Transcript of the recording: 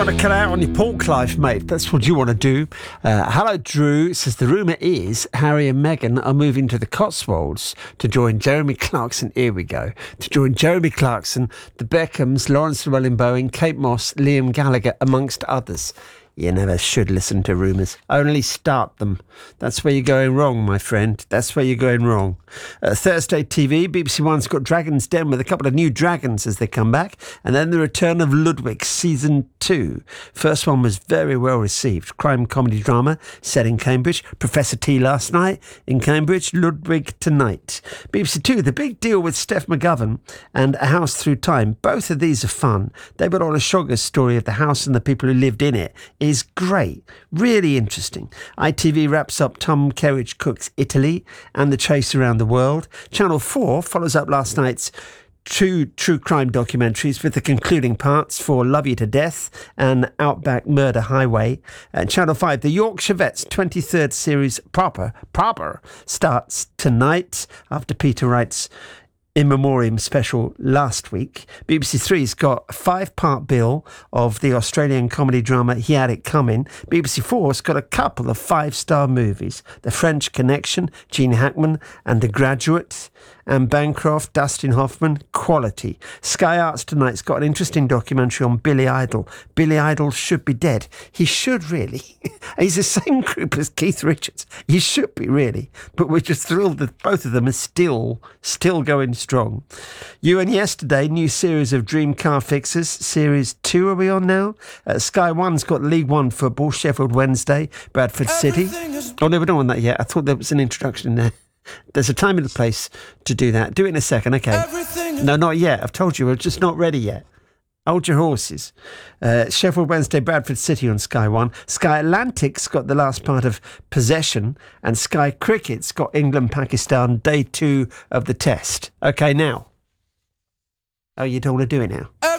want to cut out on your pork life, mate. That's what you want to do. Hello, Drew. Says the rumour is Harry and Meghan are moving to the Cotswolds to join Jeremy Clarkson. Here we go. To join Jeremy Clarkson, the Beckhams, Lawrence Llewellyn-Bowen, Kate Moss, Liam Gallagher, amongst others. You never should listen to rumours. Only start them. That's where you're going wrong, my friend. That's where you're going wrong. Thursday TV, BBC One's got Dragon's Den with a couple of new dragons as they come back. And then the return of Ludwig, Season 2. First one was very well received. Crime comedy drama set in Cambridge. Professor T last night in Cambridge. Ludwig tonight. BBC Two, The Big Deal with Steph McGovern and A House Through Time. Both of these are fun. David Olusoga's story of the house and the people who lived in it is great, really interesting. ITV wraps up Tom Kerridge Cook's Italy and The Chase Around the World. Channel 4 follows up last night's two true crime documentaries with the concluding parts for Love You to Death and Outback Murder Highway. And Channel 5, the Yorkshire Vets 23rd series Proper starts tonight after Peter Wright's In Memoriam special last week. BBC Three's got a 5-part bill of the Australian comedy drama He Had It Coming. BBC Four's got a couple of 5-star movies. The French Connection, Gene Hackman and The Graduate. And Bancroft, Dustin Hoffman, Quality. Sky Arts tonight's got an interesting documentary on Billy Idol. Billy Idol should be dead. He should really. He's the same group as Keith Richards. He should be really. But we're just thrilled that both of them are still going strong. You and Yesterday, new series of Dream Car Fixers. Series 2 are we on now? Sky One's got League One football, Sheffield Wednesday, Bradford City. Oh, no, we're not on that yet. I thought there was an introduction in there. There's a time and a place to do that. Do it in a second, okay? No, not yet. I've told you, we're just not ready yet. Hold your horses. Sheffield Wednesday, Bradford City on Sky One. Sky Atlantic's got the last part of Possession. And Sky Cricket's got England, Pakistan, day 2 of the test. Okay, now. Oh, you don't want to do it now?